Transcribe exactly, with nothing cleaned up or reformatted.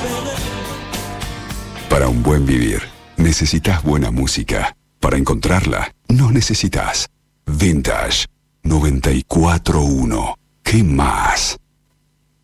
Para un buen vivir, necesitas buena música. Para encontrarla, no necesitas. Vintage noventa y cuatro punto uno. ¿Qué más?